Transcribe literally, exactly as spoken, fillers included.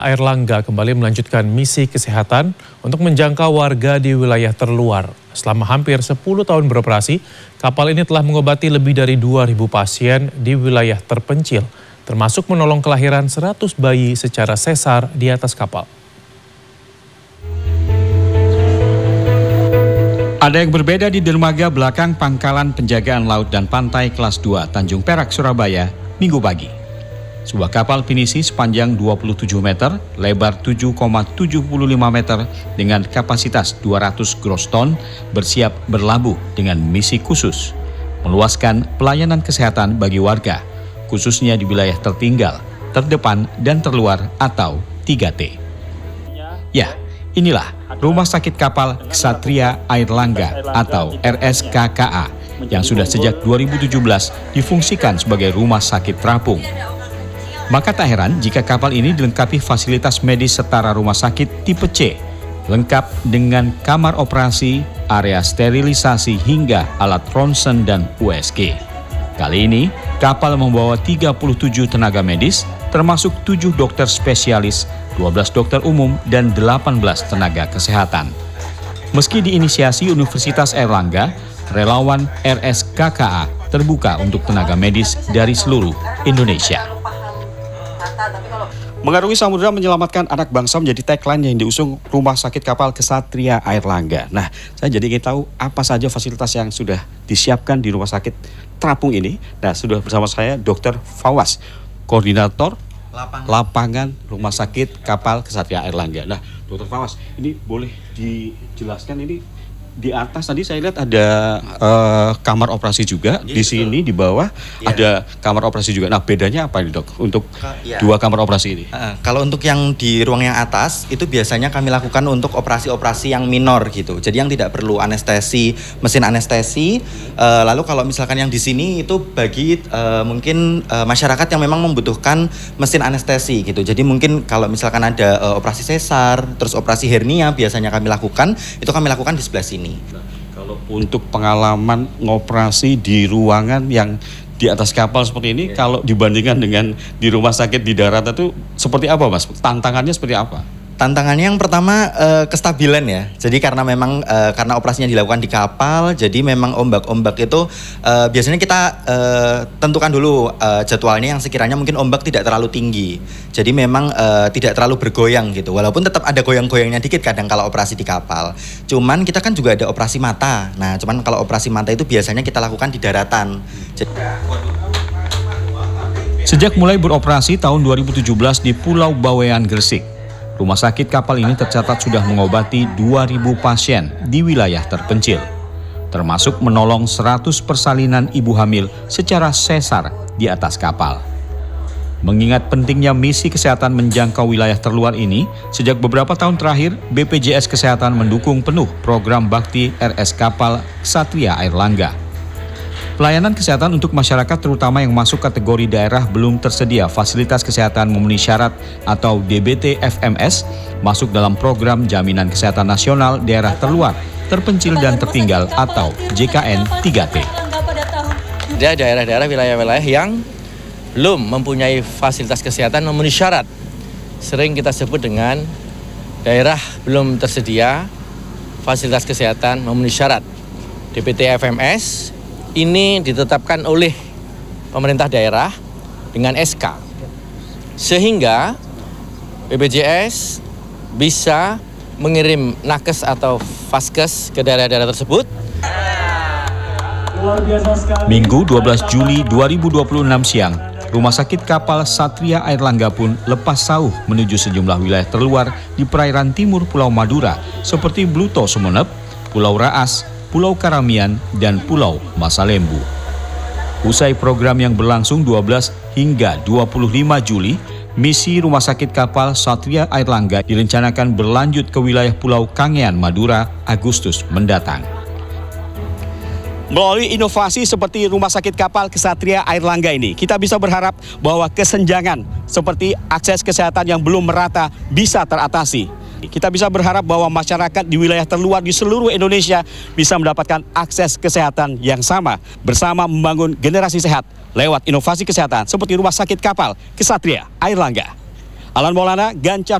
Airlangga kembali melanjutkan misi kesehatan untuk menjangkau warga di wilayah terluar. Selama hampir sepuluh tahun beroperasi, kapal ini telah mengobati lebih dari dua ribu pasien di wilayah terpencil, termasuk menolong kelahiran seratus bayi secara sesar di atas kapal. Ada yang berbeda di dermaga belakang Pangkalan Penjagaan Laut dan Pantai Kelas dua Tanjung Perak, Surabaya, Minggu pagi. Sebuah kapal pinisi sepanjang dua puluh tujuh meter, lebar tujuh koma tujuh lima meter dengan kapasitas dua ratus gross ton bersiap berlabuh dengan misi khusus, meluaskan pelayanan kesehatan bagi warga, khususnya di wilayah tertinggal, terdepan, dan terluar atau tiga T. Ya, inilah Rumah Sakit Kapal Ksatria Airlangga atau R S K K A yang sudah sejak dua ribu tujuh belas difungsikan sebagai rumah sakit terapung. Maka tak heran jika kapal ini dilengkapi fasilitas medis setara rumah sakit tipe C, lengkap dengan kamar operasi, area sterilisasi hingga alat ronsen dan U S G. Kali ini, kapal membawa tiga puluh tujuh tenaga medis, termasuk tujuh dokter spesialis, dua belas dokter umum, dan delapan belas tenaga kesehatan. Meski diinisiasi Universitas Airlangga, relawan R S K K A terbuka untuk tenaga medis dari seluruh Indonesia. Mengarungi samudera menyelamatkan anak bangsa menjadi tagline yang diusung Rumah Sakit Kapal Ksatria Airlangga. Nah, saya jadi ingin tahu apa saja fasilitas yang sudah disiapkan di Rumah Sakit Terapung ini. Nah, sudah bersama saya Dokter Fawaz, Koordinator Lapangan, Lapangan Rumah Sakit Kapal Ksatria Airlangga. Nah, Dokter Fawaz, ini boleh dijelaskan ini di atas tadi saya lihat ada uh, kamar operasi juga. Jadi, di sini betul. Di bawah ya. Ada kamar operasi juga. Nah, bedanya apa ini, Dok, untuk ya. dua kamar operasi ini? Uh, kalau untuk yang di ruang yang atas itu biasanya kami lakukan untuk operasi-operasi yang minor gitu. Jadi yang tidak perlu anestesi, mesin anestesi. Uh, lalu kalau misalkan yang di sini itu bagi uh, mungkin uh, masyarakat yang memang membutuhkan mesin anestesi gitu. Jadi mungkin kalau misalkan ada uh, operasi sesar, terus operasi hernia biasanya kami lakukan, itu kami lakukan di sebelah sini. Nah, kalau untuk pengalaman ngoperasi di ruangan yang di atas kapal seperti ini, ya. Kalau dibandingkan dengan di rumah sakit di darat itu seperti apa, Mas? Tantangannya seperti apa? Tantangannya yang pertama uh, kestabilan ya. Jadi karena memang uh, karena operasinya dilakukan di kapal, jadi memang ombak-ombak itu uh, biasanya kita uh, tentukan dulu uh, jadwalnya yang sekiranya mungkin ombak tidak terlalu tinggi. Jadi memang uh, tidak terlalu bergoyang gitu. Walaupun tetap ada goyang-goyangnya dikit kadang kalau operasi di kapal. Cuman kita kan juga ada operasi mata. Nah, cuman kalau operasi mata itu biasanya kita lakukan di daratan. Jadi... Sejak mulai beroperasi tahun dua ribu tujuh belas di Pulau Bawean, Gresik, rumah sakit kapal ini tercatat sudah mengobati dua ribu pasien di wilayah terpencil, termasuk menolong seratus persalinan ibu hamil secara sesar di atas kapal. Mengingat pentingnya misi kesehatan menjangkau wilayah terluar ini, sejak beberapa tahun terakhir, B P J S Kesehatan mendukung penuh program bakti R S Kapal Ksatria Airlangga. Pelayanan kesehatan untuk masyarakat terutama yang masuk kategori daerah belum tersedia fasilitas kesehatan memenuhi syarat atau D B T F M S masuk dalam program Jaminan Kesehatan Nasional Daerah Terluar, Terpencil dan Tertinggal atau J K N tiga T. Ada daerah-daerah wilayah-wilayah yang belum mempunyai fasilitas kesehatan memenuhi syarat. Sering kita sebut dengan daerah belum tersedia fasilitas kesehatan memenuhi syarat. D B T F M S ini ditetapkan oleh pemerintah daerah dengan S K. Sehingga B P J S bisa mengirim nakes atau vaskes ke daerah-daerah tersebut. Minggu dua belas Juli dua ribu dua puluh enam siang, Rumah Sakit Kapal Ksatria Airlangga pun lepas sauh menuju sejumlah wilayah terluar di perairan timur Pulau Madura seperti Bluto Sumeneb, Pulau Raas, Pulau Karamian, dan Pulau Masalembu. Usai program yang berlangsung dua belas hingga dua puluh lima Juli, misi Rumah Sakit Kapal Ksatria Airlangga direncanakan berlanjut ke wilayah Pulau Kangean, Madura, Agustus mendatang. Melalui inovasi seperti Rumah Sakit Kapal Ksatria Airlangga ini, kita bisa berharap bahwa kesenjangan seperti akses kesehatan yang belum merata bisa teratasi. Kita bisa berharap bahwa masyarakat di wilayah terluar di seluruh Indonesia bisa mendapatkan akses kesehatan yang sama bersama membangun generasi sehat lewat inovasi kesehatan seperti Rumah Sakit Kapal Ksatria Airlangga. Alan Maulana, Gancar